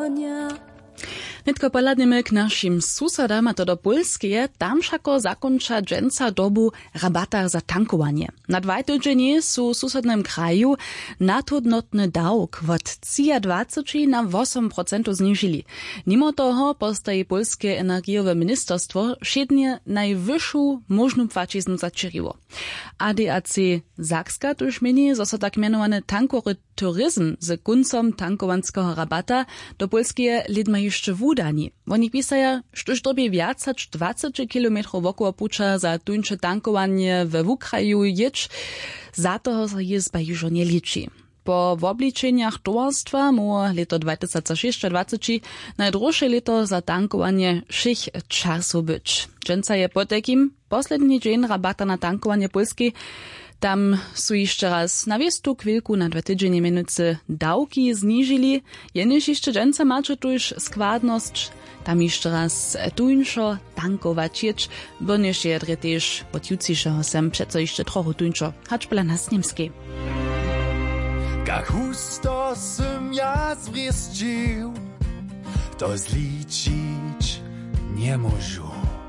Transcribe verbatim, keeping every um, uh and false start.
konia. Netko poladnemy k našim susedam, a to do Polskie, tam všako zakonča dženca dobu rabata za tankowanie. Na dvaj tydzienie sú v susednym kraju nadhodnotny dawk od dwadzieścia na osem procent znižili. Mimo toho postaji Polskie energiowe ministerstwo šednie najwyższą możną płaciznu zaczeriło. A D A C Zakska tuż mieni, zo so tak mianowany tankory turyzm z kuncom tankowanskiego rabata do Polskie lidma jeszcze wudani. Oni pisają, że dobie więcej niż dwadzieścia kilometrów wokół pucza za tuńcze tankowanie w Ukraju jedź, za to jest bajużo nie liczy. Po obliczeniach towarstwa mu leto dwa tysiące sześćdziesiąt najdroższe leto za tankowanie szych czasu być. Dżęca je po takim posledni dzień rabata na tankowanie polskie. Tam su jeszcze raz na wiestu kwilku na dwa tydzienie minuty dawki zniżyli. Jenež jeszcze dżęca macie tu już składność. Tam jeszcze raz tuńszo tankować jeć, bo nież je też od jutrzejszego sem przeco jeszcze trochę tuńszo. Hacz pela na Niemskiej. Jak husto sem ja zwreszczył, to zliczyć nie możu.